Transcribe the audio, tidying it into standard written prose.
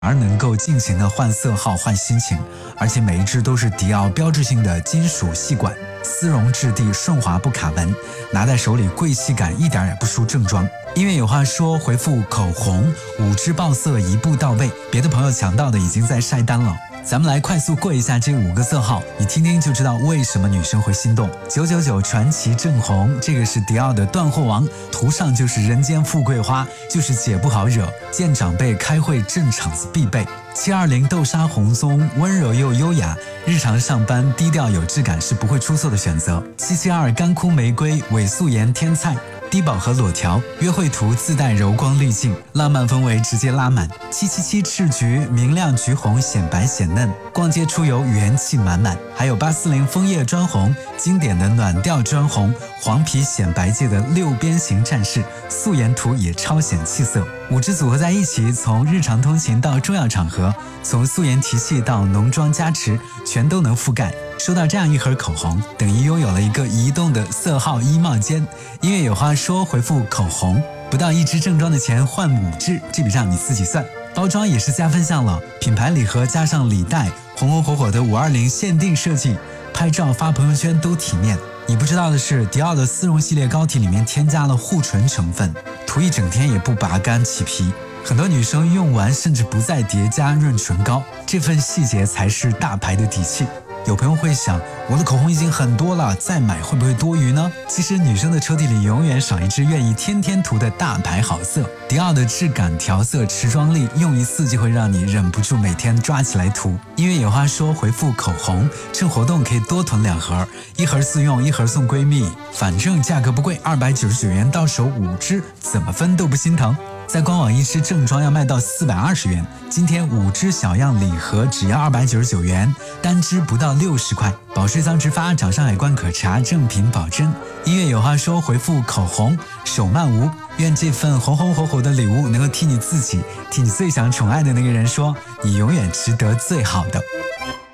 而能够尽情的换色号、换心情，而且每一支都是迪奥标志性的金属细管，丝绒质地顺滑不卡纹，拿在手里贵气感一点也不输正装。音乐有话说回复口红，5支爆色一步到位，别的朋友抢到的已经在晒单了。咱们来快速过一下这5个色号，你听听就知道为什么女生会心动。999传奇正红，这个是迪奥的断货王，涂上就是人间富贵花，就是姐不好惹，见长辈开会镇场子必备。720豆沙红松，温柔又优雅，日常上班低调有质感是不会出错的选择。772干枯玫瑰，伪素颜天菜，低饱和裸条，约会图自带柔光滤镜，浪漫氛围直接拉满。777赤橘，明亮橘红，显白显嫩，逛街出游元气满满。还有840枫叶砖红，经典的暖调砖红，黄皮显白界的6边形战士，素颜图也超显气色。5支组合在一起，从日常通勤到重要场合，从素颜提气到浓妆加持，全都能覆盖。收到这样一盒口红，等于拥有了一个移动的色号衣帽间。音乐有话说回复口红，不到1支正装的钱换5支，这笔账你自己算。包装也是加分项了，品牌礼盒加上礼袋，红红火火的520限定设计，拍照发朋友圈都体面。你不知道的是，迪奥的丝绒系列膏体里面添加了护唇成分，涂一整天也不拔干起皮。很多女生用完甚至不再叠加润唇膏，这份细节才是大牌的底气。有朋友会想，我的口红已经很多了，再买会不会多余呢？其实女生的抽屉里永远少一支愿意天天涂的大牌好色。迪奥的质感、调色、持妆力，用一次就会让你忍不住每天抓起来涂。音乐有话说回复口红，趁活动可以多囤2盒，1盒自用，1盒送闺蜜，反正价格不贵，299元到手5支，怎么分都不心疼。在官网1支正装要卖到420元，今天5支小样礼盒只要299元，单支不到60块，保税仓直发，掌上海关可查，正品保真。音乐有话说回复口红，手慢无，愿这份红红火火的礼物能够替你自己，替你最想宠爱的那个人说，你永远值得最好的。